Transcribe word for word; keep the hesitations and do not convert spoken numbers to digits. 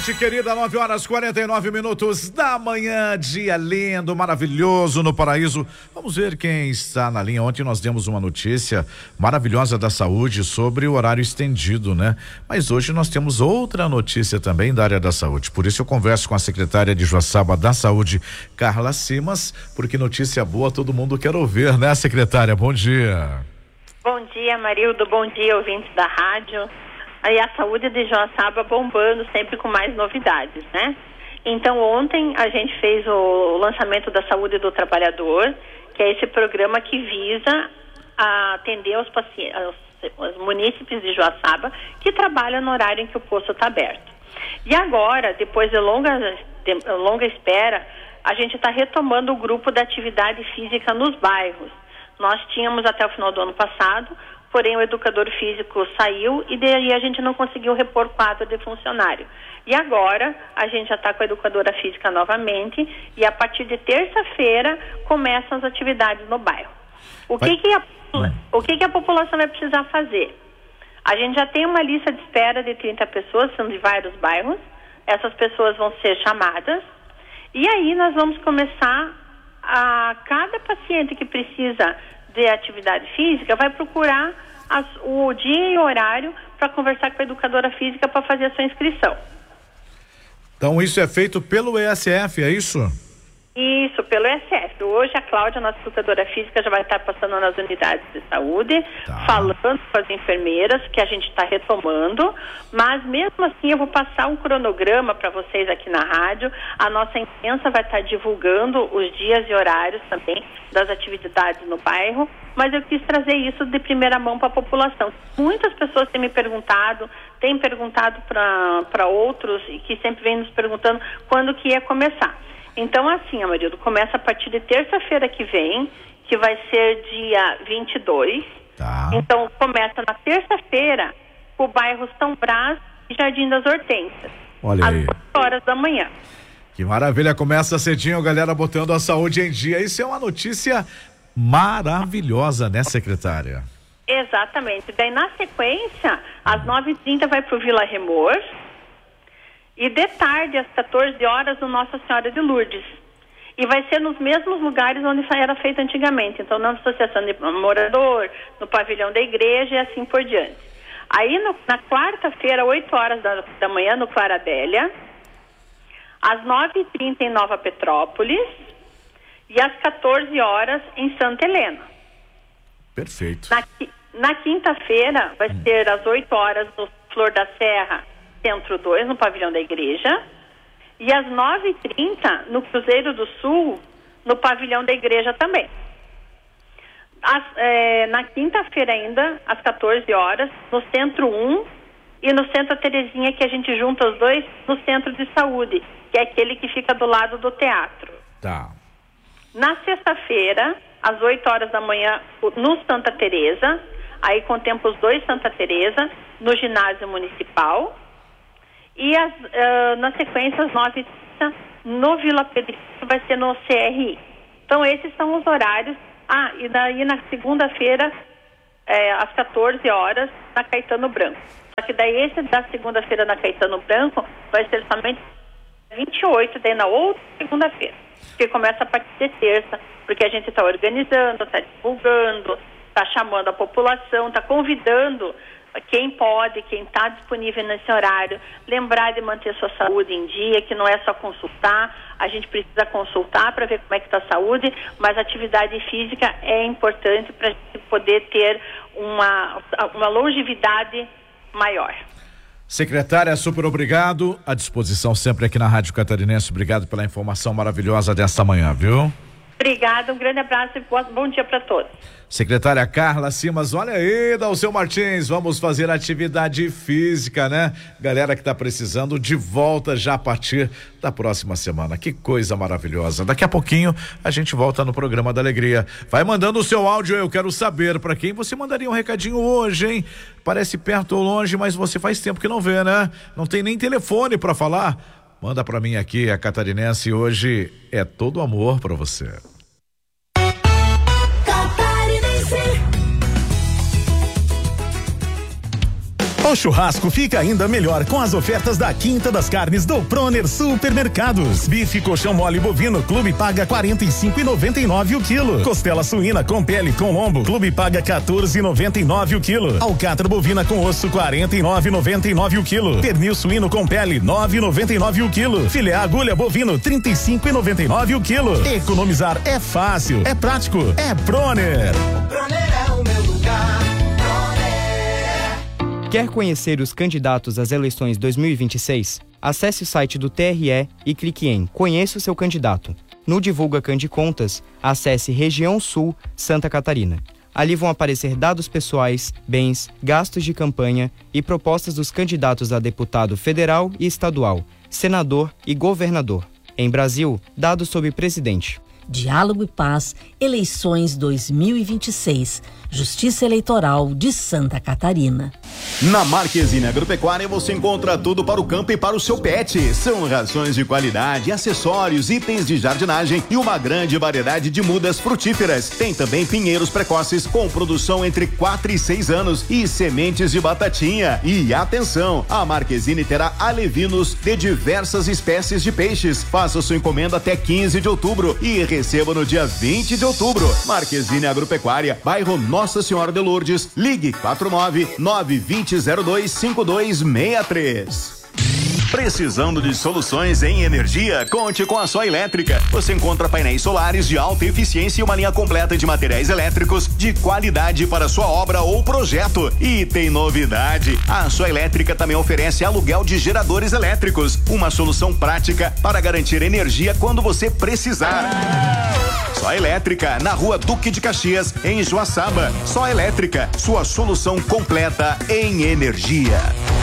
Querida, nove horas e quarenta e nove minutos da manhã, dia lindo, maravilhoso no paraíso. Vamos ver quem está na linha. Ontem nós demos uma notícia maravilhosa da saúde sobre o horário estendido, né? Mas hoje nós temos outra notícia também da área da saúde. Por isso eu converso com a secretária de Joaçaba da Saúde, Carla Simas, porque notícia boa todo mundo quer ouvir, né, secretária? Bom dia. Bom dia, Marildo. Bom dia, ouvintes da rádio. Aí a saúde de Joaçaba bombando, sempre com mais novidades, né? Então ontem a gente fez o lançamento da Saúde do Trabalhador, que é esse programa que visa a atender os pacientes, os munícipes de Joaçaba que trabalham no horário em que o posto está aberto. E agora, depois de longa, de longa espera, a gente está retomando o grupo da atividade física nos bairros. Nós tínhamos até o final do ano passado, porém o educador físico saiu e daí a gente não conseguiu repor quadro de funcionário. E agora a gente já está com a educadora física novamente e a partir de terça-feira começam as atividades no bairro. O que que a, o que que a população vai precisar fazer? A gente já tem uma lista de espera de trinta pessoas, são de vários bairros. Essas pessoas vão ser chamadas e aí nós vamos começar a cada paciente que precisa de atividade física vai procurar as, o dia e o horário para conversar com a educadora física para fazer a sua inscrição. Então isso é feito pelo E S F, é isso? Isso, pelo E S F. Hoje a Cláudia, nossa educadora física, já vai estar passando nas unidades de saúde, tá, falando com as enfermeiras, que a gente está retomando, mas mesmo assim eu vou passar um cronograma para vocês aqui na rádio. A nossa imprensa vai estar divulgando os dias e horários também das atividades no bairro, mas eu quis trazer isso de primeira mão para a população. Muitas pessoas têm me perguntado, têm perguntado para outros e que sempre vêm nos perguntando quando que ia começar. Então, assim, Amarildo, começa a partir de terça-feira que vem, que vai ser dia vinte e dois. Tá. Então, começa na terça-feira, o bairro São Brás e Jardim das Hortênsias. Olha aí. Às oito horas da manhã. Que maravilha, começa cedinho, galera, botando a saúde em dia. Isso é uma notícia maravilhosa, né, secretária? Exatamente. Daí, na sequência, às nove e trinta vai pro Vila Remor. E de tarde, às quatorze horas, no Nossa Senhora de Lourdes. E vai ser nos mesmos lugares onde era feito antigamente. Então, na Associação de Morador, no pavilhão da igreja e assim por diante. Aí, no, na quarta-feira, oito horas da, da manhã, no Claradélia. Às nove e trinta, em Nova Petrópolis. E às quatorze horas, em Santa Helena. Perfeito. Na, na quinta-feira, vai hum. ser às oito horas, no Flor da Serra, Centro dois, no pavilhão da igreja, e às nove e trinta, no Cruzeiro do Sul, no pavilhão da igreja também. As, é, na quinta-feira ainda, às quatorze horas, no Centro um e no Centro Terezinha, que a gente junta os dois, no Centro de Saúde, que é aquele que fica do lado do teatro. Tá. Na sexta-feira, às oito horas da manhã, no Santa Teresa, aí contempla os dois Santa Teresa, no ginásio municipal. E as, uh, na sequência, às nove e trinta, no Vila Pedro, vai ser no C R I. Então, esses são os horários. Ah, e daí na segunda-feira, é, às quatorze horas, na Caetano Branco. Só que daí esse da segunda-feira na Caetano Branco vai ser somente vinte e oito, daí na outra segunda-feira. Que começa a partir de terça, porque a gente está organizando, está divulgando, está chamando a população, está convidando quem pode, quem está disponível nesse horário, lembrar de manter sua saúde em dia, que não é só consultar, a gente precisa consultar para ver como é que está a saúde, mas a atividade física é importante para a gente poder ter uma, uma longevidade maior. Secretária, super obrigado, à disposição sempre aqui na Rádio Catarinense, obrigado pela informação maravilhosa desta manhã, viu? Obrigada, um grande abraço e bom dia para todos. Secretária Carla Simas, olha aí, Dalceu Martins, vamos fazer atividade física, né? Galera que tá precisando de volta já a partir da próxima semana. Que coisa maravilhosa. Daqui a pouquinho a gente volta no programa da Alegria. Vai mandando o seu áudio, eu quero saber para quem você mandaria um recadinho hoje, hein? Parece perto ou longe, mas você faz tempo que não vê, né? Não tem nem telefone para falar. Manda para mim aqui, a Catarinense, hoje é todo amor para você. O churrasco fica ainda melhor com as ofertas da Quinta das Carnes do Proner Supermercados. Bife colchão mole bovino, Clube paga quarenta e cinco e noventa e nove o quilo. Costela suína com pele com lombo, Clube paga quatorze e noventa e nove o quilo. Alcatra bovina com osso, quarenta e nove e noventa e nove o quilo. Pernil suíno com pele, nove e noventa e nove o quilo. Filé agulha bovino, trinta e cinco e noventa e nove o quilo. Economizar é fácil, é prático, é Proner. Proner é o meu lugar. Quer conhecer os candidatos às eleições dois mil e vinte e seis? Acesse o site do T R E e clique em Conheça o seu candidato. No Divulga Candicontas, acesse Região Sul, Santa Catarina. Ali vão aparecer dados pessoais, bens, gastos de campanha e propostas dos candidatos a deputado federal e estadual, senador e governador. Em Brasil, dados sobre presidente. Diálogo e Paz, eleições dois mil e vinte e seis. Justiça Eleitoral de Santa Catarina. Na Marquezine Agropecuária você encontra tudo para o campo e para o seu pet. São rações de qualidade, acessórios, itens de jardinagem e uma grande variedade de mudas frutíferas. Tem também pinheiros precoces com produção entre quatro e seis anos e sementes de batatinha. E atenção, a Marquezine terá alevinos de diversas espécies de peixes. Faça sua encomenda até quinze de outubro e receba no dia vinte de outubro. Marquezine Agropecuária, bairro Nossa Senhora de Lourdes. Ligue quatro nove nove dois zero zero dois cinco dois seis três. Precisando de soluções em energia? Conte com a Só Elétrica. Você encontra painéis solares de alta eficiência e uma linha completa de materiais elétricos de qualidade para sua obra ou projeto. E tem novidade: a Só Elétrica também oferece aluguel de geradores elétricos, uma solução prática para garantir energia quando você precisar. Só Elétrica, na Rua Duque de Caxias, em Joaçaba. Só Elétrica, sua solução completa em energia.